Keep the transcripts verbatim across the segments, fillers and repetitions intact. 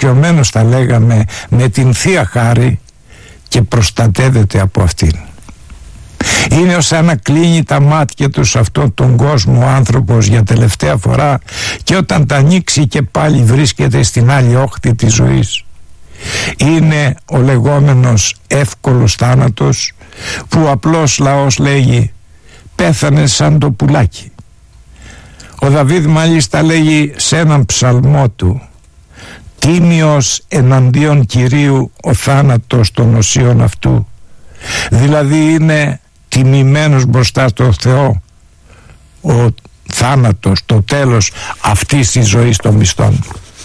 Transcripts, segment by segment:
εξοικειωμένος, θα λέγαμε, με την Θεία Χάρη και προστατεύεται από αυτήν. Είναι σαν να κλείνει τα μάτια του σε αυτόν τον κόσμο ο άνθρωπος για τελευταία φορά, και όταν τα ανοίξει και πάλι βρίσκεται στην άλλη όχθη της ζωής. Είναι ο λεγόμενος εύκολος θάνατος, που ο απλός λαός λέγει πέθανε σαν το πουλάκι. Ο Δαβίδ μάλιστα λέγει σε έναν ψαλμό του, τίμιος εναντίον Κυρίου ο θάνατος των οσίων αυτού. Δηλαδή είναι τιμημένος μπροστά στο Θεό ο θάνατος, το τέλος αυτής της ζωής των μισθών.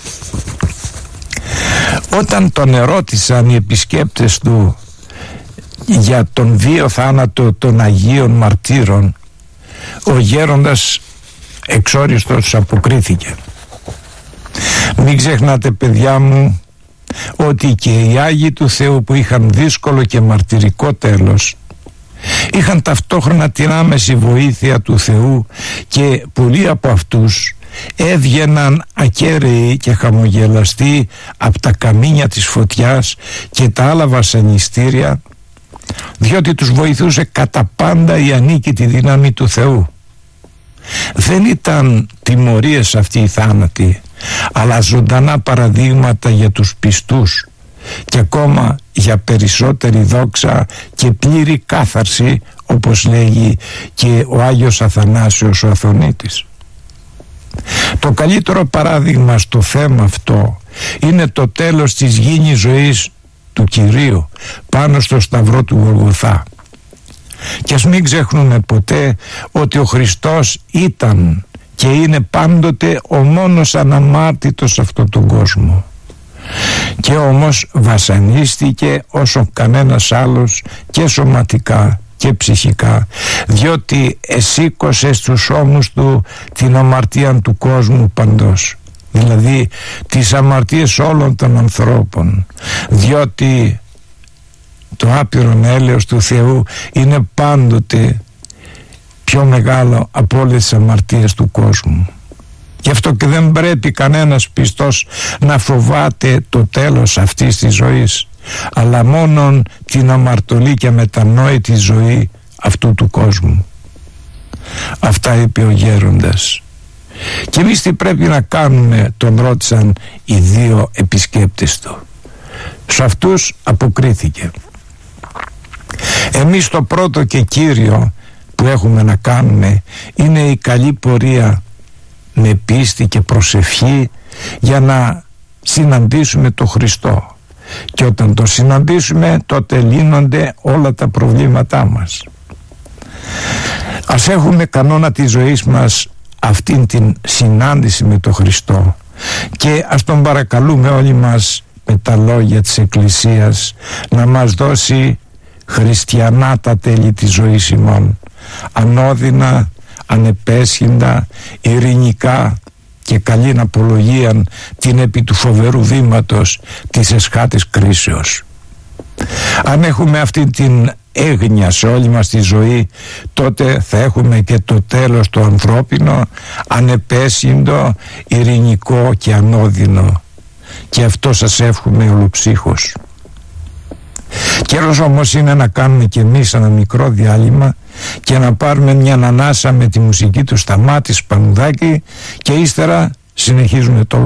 Όταν τον ερώτησαν οι επισκέπτες του για τον βίο θάνατο των Αγίων Μαρτύρων, ο γέροντας εξόριστος αποκρίθηκε, μην ξεχνάτε παιδιά μου ότι και οι Άγιοι του Θεού που είχαν δύσκολο και μαρτυρικό τέλος είχαν ταυτόχρονα την άμεση βοήθεια του Θεού, και πολλοί από αυτούς έβγαιναν ακέραιοι και χαμογελαστοί από τα καμίνια της φωτιάς και τα άλλα βασανιστήρια, διότι τους βοηθούσε κατά πάντα η ανίκητη δύναμη του Θεού. Δεν ήταν τιμωρίες αυτοί οι θάνατοι, αλλά ζωντανά παραδείγματα για τους πιστούς, και ακόμα για περισσότερη δόξα και πλήρη κάθαρση, όπως λέγει και ο Άγιος Αθανάσιος ο Αθωνίτης. Το καλύτερο παράδειγμα στο θέμα αυτό είναι το τέλος της γήινης ζωής του Κυρίου πάνω στο σταυρό του Γολγοθά. Και ας μην ξεχνούμε ποτέ ότι ο Χριστός ήταν και είναι πάντοτε ο μόνος αναμάρτητος σε αυτόν τον κόσμο, και όμως βασανίστηκε όσο κανένας άλλος και σωματικά και ψυχικά, διότι εσήκωσε στους ώμους του την αμαρτία του κόσμου παντός, δηλαδή τις αμαρτίες όλων των ανθρώπων, διότι το άπειρον έλεος του Θεού είναι πάντοτε πιο μεγάλο από όλες τις αμαρτίες του κόσμου. Γι' αυτό και δεν πρέπει κανένας πιστός να φοβάται το τέλος αυτής της ζωής, αλλά μόνον την αμαρτωλή και μετανόητη ζωή αυτού του κόσμου. Αυτά είπε ο γέροντας. Και εμείς τι πρέπει να κάνουμε, τον ρώτησαν οι δύο επισκέπτες του. Σε αυτούς αποκρίθηκε, εμείς το πρώτο και κύριο που έχουμε να κάνουμε είναι η καλή πορεία με πίστη και προσευχή για να συναντήσουμε τον Χριστό, και όταν το συναντήσουμε τότε λύνονται όλα τα προβλήματά μας. Ας έχουμε κανόνα της ζωής μας αυτήν την συνάντηση με τον Χριστό, και ας τον παρακαλούμε όλοι μας με τα λόγια της Εκκλησίας να μας δώσει χριστιανά τα τέλη της ζωής ημών, ανώδυνα, ανεπέσχυντα, ειρηνικά και καλήν απολογίαν την επί του φοβερού βήματος της εσχάτης κρίσεως. Αν έχουμε αυτή την έγνοια σε όλη μας τη ζωή, τότε θα έχουμε και το τέλος το ανθρώπινο, ανεπέσχυντο, ειρηνικό και ανώδυνο, και αυτό σας εύχομαι ολοψύχως. Καιρός όμως είναι να κάνουμε και εμείς ένα μικρό διάλειμμα και να πάρουμε μια ανάσα με τη μουσική του Σταμάτη Σπανουδάκη, και ύστερα συνεχίζουμε το